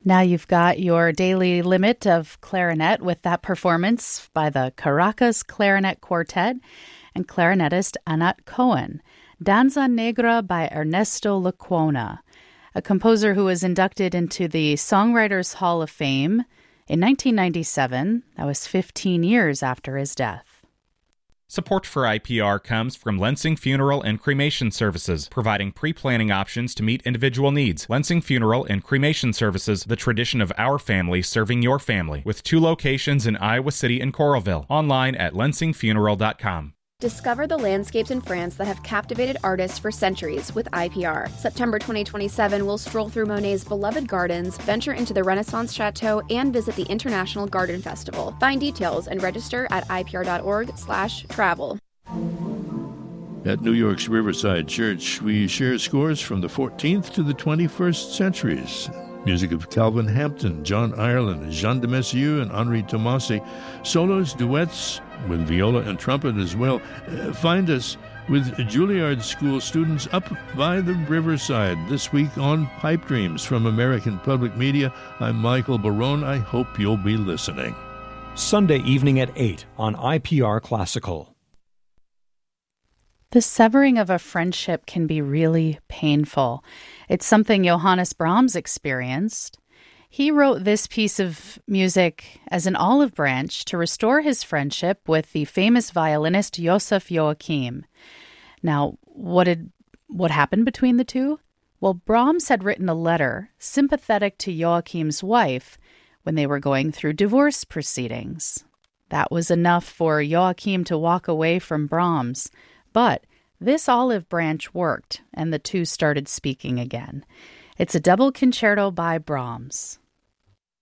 Now you've got your daily limit of clarinet with that performance by the Caracas Clarinet Quartet and clarinetist Anat Cohen. Danza Negra by Ernesto Lecuona, a composer who was inducted into the Songwriters Hall of Fame in 1997. That was 15 years after his death. Support for IPR comes from Lensing Funeral and Cremation Services, providing pre-planning options to meet individual needs. Lensing Funeral and Cremation Services, the tradition of our family serving your family, with 2 locations in Iowa City and Coralville. Online at lensingfuneral.com. Discover the landscapes in France that have captivated artists for centuries with IPR. September 2027, we'll stroll through Monet's beloved gardens, venture into the Renaissance Chateau, and visit the International Garden Festival. Find details and register at ipr.org/travel. At New York's Riverside Church, we share scores from the 14th to the 21st centuries. Music of Calvin Hampton, John Ireland, Jean de Messieu, and Henri Tomasi. Solos, duets, with viola and trumpet as well. Find us with Juilliard School students up by the Riverside this week on Pipe Dreams from American Public Media. I'm Michael Barone. I hope you'll be listening. Sunday evening at 8 on IPR Classical. The severing of a friendship can be really painful. It's something Johannes Brahms experienced. He wrote this piece of music as an olive branch to restore his friendship with the famous violinist Joseph Joachim. Now, what happened between the two? Well, Brahms had written a letter sympathetic to Joachim's wife when they were going through divorce proceedings. That was enough for Joachim to walk away from Brahms. But this olive branch worked, and the two started speaking again. It's a double concerto by Brahms.